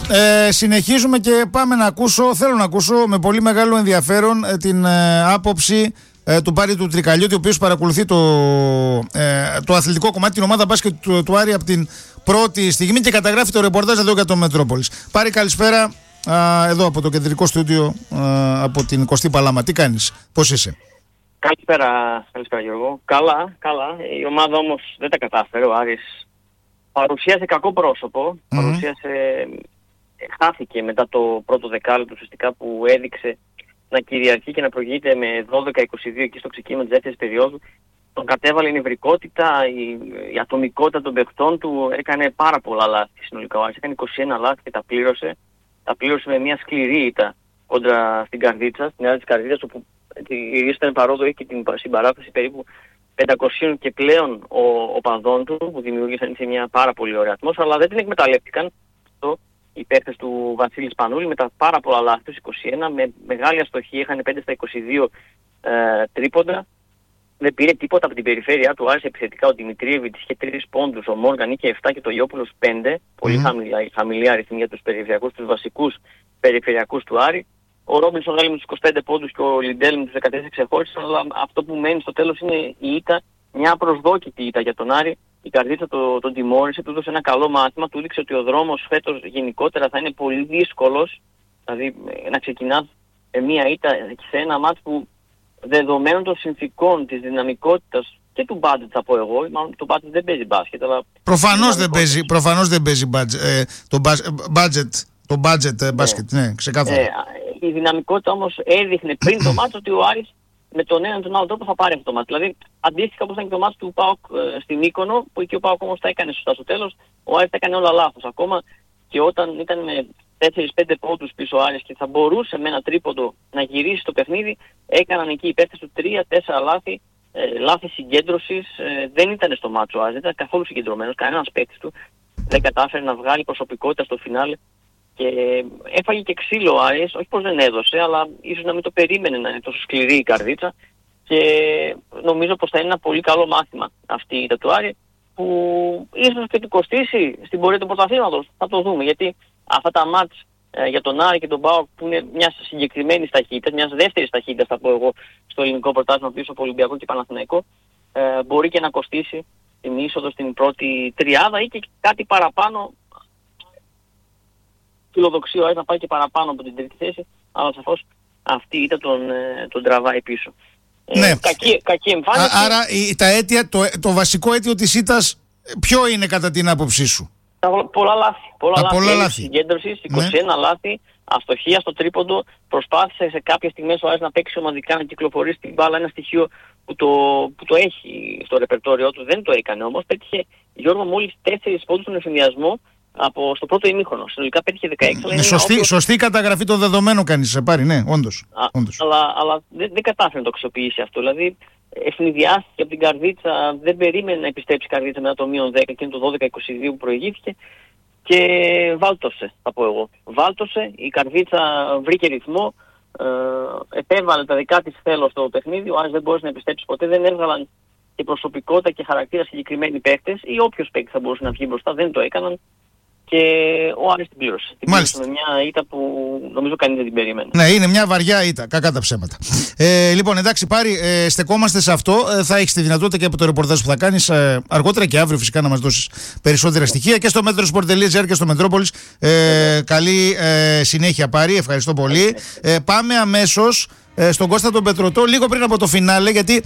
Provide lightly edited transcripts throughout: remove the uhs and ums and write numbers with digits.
συνεχίζουμε και πάμε να ακούσω, θέλω να ακούσω με πολύ μεγάλο ενδιαφέρον την άποψη του Πάρη του Τρικαλιώτη, ο οποίος παρακολουθεί το αθλητικό κομμάτι, την ομάδα μπάσκετ του Άρη από την πρώτη στιγμή και καταγράφει το ρεπορτάζ εδώ για το Μετρόπολης. Πάρη, καλησπέρα, εδώ από το κεντρικό στούντιο από την 20η Παλάμα. Τι κάνεις, πώς είσαι? Καλησπέρα Γιώργο. Καλά. Η ομάδα όμως δεν τα κατάφερε. Ο Άρης παρουσίασε κακό πρόσωπο. Χάθηκε μετά το πρώτο δεκάλεπτο ουσιαστικά που έδειξε να κυριαρχεί και να προηγείται με 12-22 εκεί στο ξεκίνημα της δεύτερης περίοδου. Τον κατέβαλε η νευρικότητα, η ατομικότητα των παιχτών του. Έκανε πάρα πολλά λάθη συνολικά. Ο Άρης έκανε 21 λάθη και τα πλήρωσε. Τα πλήρωσε με μια σκληρή ήττα κόντρα στην Καρδίτσα, στην άλλη της Καρδίτσας, όπου η Ρίς ήταν παρόδο, έχει και την συμπαράσταση περίπου 500 και πλέον οπαδών του, που δημιούργησαν σε μια πάρα πολύ ωραία ατμόσφαιρα, αλλά δεν την εκμεταλλεύτηκαν οι παίκτες του Βασίλη Σπανούλη με τα πάρα πολλά λάθη τους, 21, με μεγάλη αστοχή, είχαν 5 στα 22 τρίποντα. Δεν πήρε τίποτα από την περιφέρειά του Άρη επιθετικά. Ο Δημητρίεβιτς είχε 3 πόντους, ο Μόργαν είχε 7 και το Ιόπουλος 5. Πολύ χαμηλή αριθμή για τους περιφερειακούς, τους βασικούς περιφερειακούς του Άρη. Ο Ρόμπινσον βγάλει με τους 25 πόντους και ο Λιντέλ με τους 14 ξεχώρισαν, αλλά αυτό που μένει στο τέλος είναι η ήττα, μια απροσδόκητη ήττα για τον Άρη. Η Καρδίτσα τον τιμώρησε, του έδωσε ένα καλό μάθημα, του έδειξε ότι ο δρόμος φέτος γενικότερα θα είναι πολύ δύσκολος, δηλαδή να ξεκινάς μια ήττα σε ένα μάτς που δεδομένων των συνθηκών, της δυναμικότητας και του budget, θα πω εγώ, μάλλον το budget δεν παίζει μπάσκετ, αλλά προφανώς δεν παίζει το budget μπάσκετ, ναι, ξεκάθαρα. Η δυναμικότητα όμως έδειχνε πριν το μάτς ότι ο Άρης με τον έναν τον άλλο τρόπο θα πάρει αυτό το μάτς. Δηλαδή αντίστοιχα όπως ήταν και το μάτς του ΠΑΟΚ στην Μύκονο, που εκεί ο ΠΑΟΚ όμως τα έκανε σωστά στο τέλος, ο Άρης τα έκανε όλα λάθος. Ακόμα και όταν ήταν με 4-5 πόντους πίσω ο Άρης και θα μπορούσε με ένα τρίποντο να γυρίσει το παιχνίδι, έκαναν εκεί οι παίκτες του 3-4 λάθη, λάθη συγκέντρωσης. Δεν ήταν στο μάτσο ο Άρης, δεν ήταν καθόλου συγκεντρωμένος, κανένας παίκτης του δεν κατάφερε να βγάλει προσωπικότητα στο φινάλε. Και έφαγε και ξύλο ο Άρης, όχι πως δεν έδωσε, αλλά ίσως να μην το περίμενε να είναι τόσο σκληρή η Καρδίτσα. Και νομίζω πως θα είναι ένα πολύ καλό μάθημα αυτή η ήττα του Άρη, που ίσως και του κοστίσει στην πορεία του πρωταθλήματος. Θα το δούμε, γιατί αυτά τα μάτς για τον Άρη και τον ΠΑΟΚ, που είναι μιας συγκεκριμένης ταχύτητας, μιας δεύτερης ταχύτητας θα πω εγώ, στο ελληνικό πρωτάθλημα πίσω από Ολυμπιακό και Παναθηναϊκό, μπορεί και να κοστίσει την είσοδο στην πρώτη τριάδα ή και κάτι παραπάνω. Φιλοδοξεί ο Άρης να πάει και παραπάνω από την τρίτη θέση, αλλά σαφώς αυτή η ήττα τον τραβάει πίσω. Ναι. Κακή εμφάνιση. Άρα τα αίτια, το βασικό αίτιο της ήττας ποιο είναι κατά την άποψή σου? Πολλά λάθη. Συγκέντρωσης, 21 λάθη, αστοχία στο τρίποντο. Προσπάθησε σε κάποιες στιγμές ο Άρης να παίξει ομαδικά, να κυκλοφορήσει την μπάλα, ένα στοιχείο που το έχει στο ρεπερτόριό του. Δεν το έκανε όμως. Πέτυχε, Γιώργο, μόλις 4 πόντους στον εφηδιασμό στο πρώτο ημίχρονο. Συνολικά πέτυχε 16. Σωστή καταγραφή των δεδομένων κάνεις, Πάρη, ναι, όντως. Αλλά δεν κατάφερε να το αξιοποιήσει αυτό. Δηλαδή ευνηδιάστηκε από την Καρδίτσα, δεν περίμενε να επιστρέψει η Καρδίτσα μετά το -10 και το 12-22 που προηγήθηκε και βάλτωσε, θα πω εγώ. Βάλτωσε, η Καρδίτσα βρήκε ρυθμό, επέβαλε τα δικά της θέλω στο παιχνίδι, ο Άρης δεν μπορούσε να επιστρέψει ποτέ, δεν έβγαλαν και προσωπικότητα και χαρακτήρα συγκεκριμένοι παίκτες ή όποιος παίκτης θα μπορούσε να βγει μπροστά, δεν το έκαναν. Και ο Άρης την πλήρωσε. Την πλήρωσε με μια ήττα που νομίζω κανείς δεν την περίμενε. Ναι, είναι μια βαριά ήττα, κακά τα ψέματα. Λοιπόν, εντάξει, Πάρη, στεκόμαστε σε αυτό. Θα έχεις τη δυνατότητα και από το ρεπορτάζ που θα κάνεις αργότερα και αύριο φυσικά να μας δώσεις περισσότερα στοιχεία και στο metrosport.gr και στο Μετρόπολης. Καλή συνέχεια, Πάρη, ευχαριστώ πολύ. Πάμε αμέσως στον Κώστα τον Πετρωτό λίγο πριν από το φινάλε, γιατί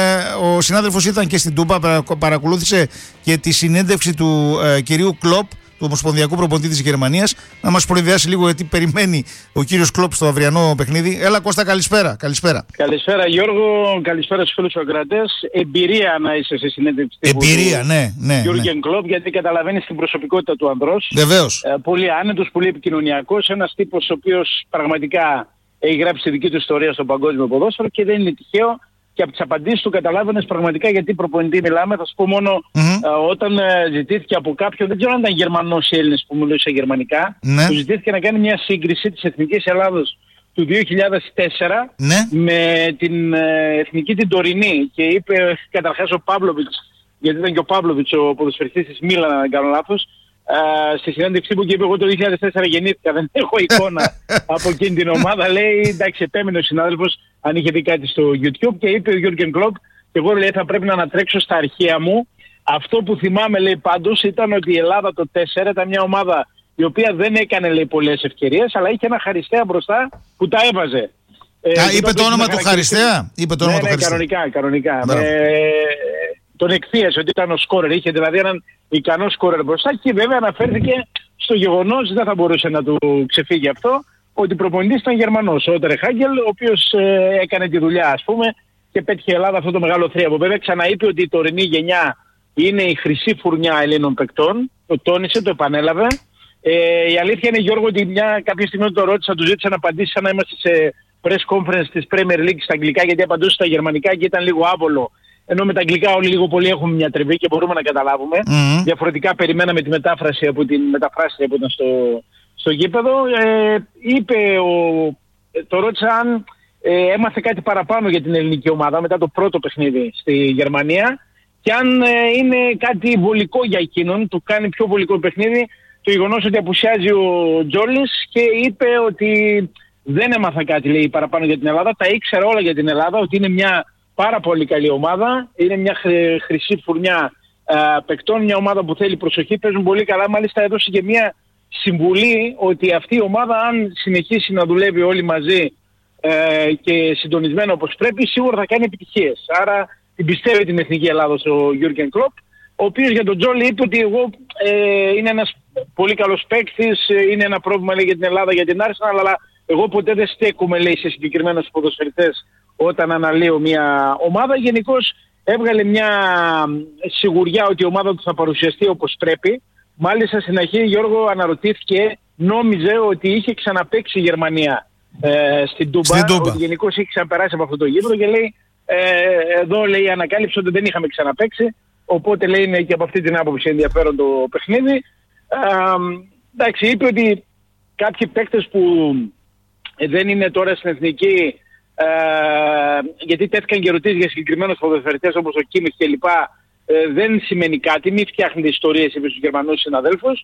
ο συνάδελφος ήταν και στην Τούμπα, παρακολούθησε και τη συνέντευξη του κυρίου Κλοπ, του Ομοσπονδιακού Προπονητή της Γερμανίας, να μας προειδεάσει λίγο γιατί περιμένει ο κύριος Κλοπ στο αυριανό παιχνίδι. Έλα Κώστα, καλησπέρα. Καλησπέρα Γιώργο, καλησπέρα στους φίλους ακροατές. Εμπειρία να είσαι σε συνέντευξη. Εμπειρία, ναι. Γιούργεν Κλοπ, γιατί καταλαβαίνεις την προσωπικότητα του ανδρός. Βεβαίως. Πολύ άνετος, πολύ επικοινωνιακός, ένας τύπος ο οποίος πραγματικά έχει γράψει τη δική του ιστορία στο παγκόσμιο ποδόσφαιρο και δεν είναι τυχαίο. Και από τις απαντήσεις του καταλάβαινες πραγματικά γιατί προπονητή μιλάμε. Θα σου πω μόνο όταν ζητήθηκε από κάποιον, δεν ξέρω αν ήταν Γερμανός ή Έλληνες που μιλούσε γερμανικά, του ζητήθηκε να κάνει μια σύγκριση της Εθνικής Ελλάδος του 2004 με την Εθνική την τωρινή. Και είπε καταρχάς ο Παύλοβιτς, γιατί ήταν και ο Παύλοβιτς ο ποδοσφαιριστής της Μίλαν, αν δεν κάνω λάθος, στη συνέντευξη που είπε εγώ το 2004 γεννήθηκα, δεν έχω εικόνα από εκείνη την ομάδα. Λέει, εντάξει, επέμεινε ο συνάδελφος αν είχε δει κάτι στο YouTube και είπε ο Γιούργεν Κλοπ, και εγώ λέει θα πρέπει να ανατρέξω στα αρχεία μου. Αυτό που θυμάμαι, λέει, πάντως ήταν ότι η Ελλάδα το 4 ήταν μια ομάδα η οποία δεν έκανε, λέει, πολλές ευκαιρίες, αλλά είχε ένα Χαριστέα μπροστά που τα έβαζε. Είπε το όνομα του Χαριστέα. Κανονικά. Τον εκθίασε ότι ήταν ο σκόρερ, είχε δηλαδή έναν ικανό σκόρερ μπροστά και βέβαια αναφέρθηκε στο γεγονός, δεν θα μπορούσε να του ξεφύγει αυτό, ότι προπονητής ήταν Γερμανός, ο Ότερ Χάγκελ, ο οποίος έκανε τη δουλειά, ας πούμε, και πέτυχε η Ελλάδα αυτό το μεγάλο θρίαμβο. Βέβαια ξαναείπε ότι η τωρινή γενιά είναι η χρυσή φουρνιά Ελλήνων παικτών, το τόνισε, το επανέλαβε. Η αλήθεια είναι, Γιώργο, ότι κάποια στιγμή το ρώτησα, του ζήτησα να απαντήσει σαν να είμαστε σε press conference της Premier League στα αγγλικά, γιατί απαντούσε στα γερμανικά και ήταν λίγο άβολο. Ενώ με τα αγγλικά όλοι λίγο πολύ έχουμε μια τριβή και μπορούμε να καταλάβουμε. Διαφορετικά περιμέναμε τη μετάφραση από την μεταφράστρια που ήταν στο γήπεδο. Το ρώτησα αν έμαθε κάτι παραπάνω για την ελληνική ομάδα μετά το πρώτο παιχνίδι στη Γερμανία και αν είναι κάτι βολικό για εκείνον, του κάνει πιο βολικό παιχνίδι το γεγονός ότι απουσιάζει ο Τζόλης, και είπε ότι δεν έμαθα κάτι, λέει, παραπάνω για την Ελλάδα. Τα ήξερα όλα για την Ελλάδα, ότι είναι μια πάρα πολύ καλή ομάδα, είναι μια χρυσή φουρνιά παικτών, μια ομάδα που θέλει προσοχή, παίζουν πολύ καλά. Μάλιστα έδωσε και μια συμβουλή ότι αυτή η ομάδα, αν συνεχίσει να δουλεύει όλοι μαζί και συντονισμένα όπως πρέπει, σίγουρα θα κάνει επιτυχίες. Άρα την πιστεύει την Εθνική Ελλάδος ο Γιούργεν Κλοπ, ο οποίος για τον Τζόλι είπε ότι είναι ένας πολύ καλός παίκτης, είναι ένα πρόβλημα, λέει, για την Ελλάδα, για την Arsenal, αλλά εγώ ποτέ δεν στέκομαι, λέει, σε συγκεκριμένους ποδοσφαιριστές όταν αναλύω μια ομάδα. Γενικώς έβγαλε μια σιγουριά ότι η ομάδα του θα παρουσιαστεί όπως πρέπει. Μάλιστα στην αρχή, Γιώργο, αναρωτήθηκε, νόμιζε ότι είχε ξαναπαίξει η Γερμανία στην Τούμπα, ότι γενικώς είχε ξαναπεράσει από αυτό το γήπεδο, και λέει, εδώ, λέει, ανακάλυψε ότι δεν είχαμε ξαναπαίξει, οπότε, λέει, είναι και από αυτή την άποψη ενδιαφέρον το παιχνίδι. Εντάξει, είπε ότι κάποιοι παίκτες που δεν είναι τώρα στην εθνική, γιατί τέθηκαν και ερωτήσεις για συγκεκριμένους ποδοσφαιριστές όπως ο Κίμιχ κλπ, δεν σημαίνει κάτι, μην φτιάχνετε ιστορίες επί στους Γερμανούς συναδέλφους.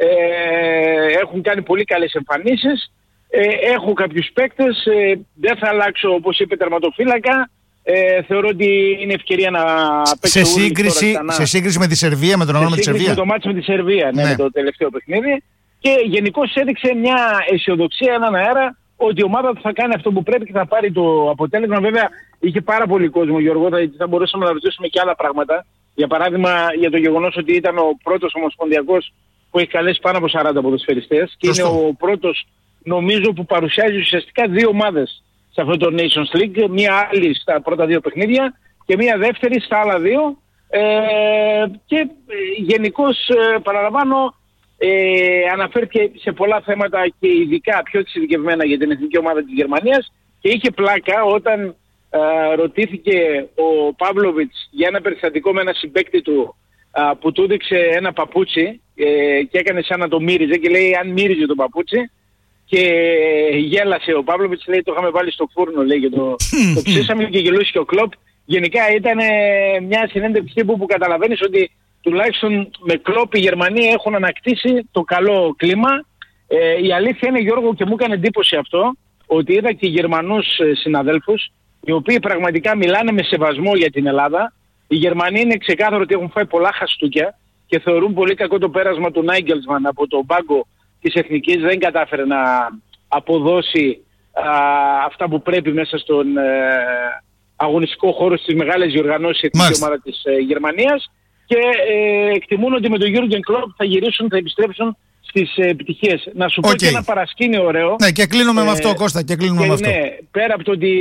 Έχουν κάνει πολύ καλές εμφανίσεις. Έχω κάποιους παίκτες, δεν θα αλλάξω, όπως είπε, τερματοφύλακα. Θεωρώ ότι είναι ευκαιρία να παίξει σε σύγκριση με τη Σερβία, με τον αγώνα με τη Σερβία. Με το μάτσο με τη Σερβία, ναι, το τελευταίο παιχνίδι. Και γενικώς έδειξε μια αισιοδοξία, έναν αέρα, ότι η ομάδα θα κάνει αυτό που πρέπει και θα πάρει το αποτέλεσμα. Βέβαια, είχε πάρα πολύ κόσμο, Γιώργο, θα μπορούσαμε να ρωτήσουμε και άλλα πράγματα. Για παράδειγμα, για το γεγονός ότι ήταν ο πρώτος ομοσπονδιακός που έχει καλέσει πάνω από 40 ποδοσφαιριστές και είναι ο πρώτος, νομίζω, που παρουσιάζει ουσιαστικά δύο ομάδες σε αυτό το Nations League. Μία άλλη στα πρώτα δύο παιχνίδια και μία δεύτερη στα άλλα δύο. Και γενικώς, παραλαμβάνω, αναφέρθηκε σε πολλά θέματα και ειδικά πιο εξειδικευμένα για την εθνική ομάδα της Γερμανίας, και είχε πλάκα όταν ρωτήθηκε ο Παύλοβιτς για ένα περιστατικό με ένα συμπαίκτη του που του έδειξε ένα παπούτσι και έκανε σαν να το μύριζε και λέει αν μύριζε το παπούτσι, και γέλασε ο Παύλοβιτς, λέει το είχαμε βάλει στο φούρνο, λέει, και το ψήσαμε, και γελούσε και ο Κλοπ. Γενικά ήταν μια συνέντευξη που καταλαβαίνεις ότι τουλάχιστον με Κλοπ οι Γερμανοί έχουν ανακτήσει το καλό κλίμα. Η αλήθεια είναι, Γιώργο, και μου έκανε εντύπωση αυτό, ότι είδα και Γερμανούς συναδέλφους οι οποίοι πραγματικά μιλάνε με σεβασμό για την Ελλάδα. Οι Γερμανοί είναι ξεκάθαρο ότι έχουν φάει πολλά χαστούκια και θεωρούν πολύ κακό το πέρασμα του Νάιγκελσμαν από τον πάγκο της Εθνικής. Δεν κατάφερε να αποδώσει αυτά που πρέπει μέσα στον αγωνιστικό χώρο στις μεγάλες διοργανώσεις της εθνικής ομάδα της Γερμανίας, και εκτιμούν ότι με τον Γιούργεν Κλοπ θα γυρίσουν, θα επιστρέψουν στις επιτυχίες. Να σου πω και ένα παρασκήνιο ωραίο. Ναι, και κλείνουμε με αυτό, Κώστα, και κλείνουμε με αυτό. Ναι, πέρα από το ότι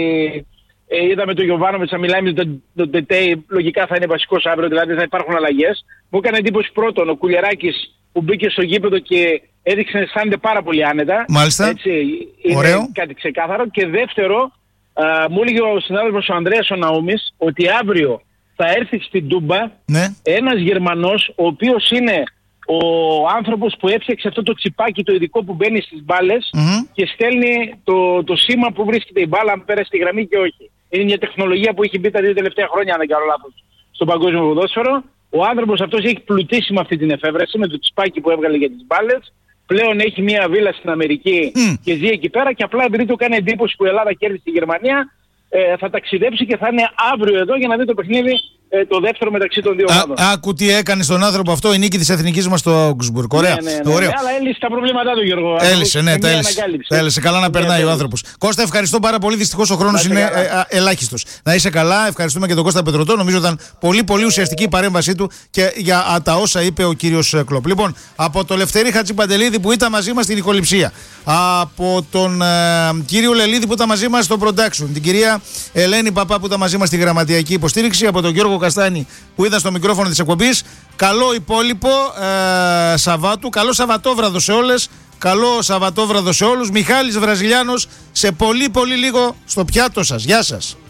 είδαμε τον Γιοβάνοβιτς να μιλάει με τον Τετέι, λογικά θα είναι βασικός αύριο, δηλαδή θα υπάρχουν αλλαγές. Μου έκανε εντύπωση πρώτον ο Κουλιεράκης που μπήκε στο γήπεδο και έδειξε να αισθάνεται πάρα πολύ άνετα. Μάλιστα. Έτσι, είναι κάτι ξεκάθαρο. Και δεύτερο, μου έλεγε ο συνάδελφος ο Ανδρέας ο Ναούμης ότι αύριο θα έρθει στην Τούμπα ένας Γερμανός, ο οποίος είναι ο άνθρωπος που έφτιαξε αυτό το τσιπάκι το ειδικό που μπαίνει στις μπάλες και στέλνει το σήμα που βρίσκεται η μπάλα, αν πέρασε τη γραμμή και όχι. Είναι μια τεχνολογία που έχει μπει τα 2 τελευταία χρόνια, αν δεν κάνω λάθος, στον παγκόσμιο ποδόσφαιρο. Ο άνθρωπος αυτός έχει πλουτίσει με αυτή την εφεύρεση, με το τσιπάκι που έβγαλε για τις μπάλες. Πλέον έχει μια βίλα στην Αμερική και ζει εκεί πέρα και απλά επειδή του κάνει εντύπωση που η Ελλάδα κέρδισε τη Γερμανία, θα ταξιδέψει και θα είναι αύριο εδώ για να δει το παιχνίδι το δεύτερο μεταξύ των δύο ομάδων. Άκου τι έκανε στον άνθρωπο αυτό η νίκη της εθνικής μας στο Augsburg. Ωραία. Ναι, αλλά έλυσε τα προβλήματά του, Γιώργο. Έλυσε, ναι, τα έλυσε. Καλά να περνάει ο άνθρωπος. Κώστα, ευχαριστώ πάρα πολύ. Δυστυχώς ο χρόνος είναι ελάχιστος. Να είσαι καλά. Ευχαριστούμε και τον Κώστα Πετρωτό. Νομίζω ήταν πολύ πολύ ουσιαστική η παρέμβασή του και για τα όσα είπε ο κύριος Κλοπ. Λοιπόν, από το Λευτέρη Χατζηπαντελίδη που ήταν μαζί μας στην ηχοληψία, από τον κύριο Λελίδη που ήταν μαζί μας στο production, την κυρία Ελένη Παπά που ήταν μαζί μας στη γραμματιακή υποστήριξη, από τον Γιώργο Καστάνη που ήταν στο μικρόφωνο της εκπομπής. Καλό υπόλοιπο Σαββάτου, καλό Σαββατόβραδο σε όλες, καλό Σαββατόβραδο σε όλους. Μιχάλης Βραζιλιάνος σε πολύ πολύ λίγο στο πιάτο σας. Γεια σας.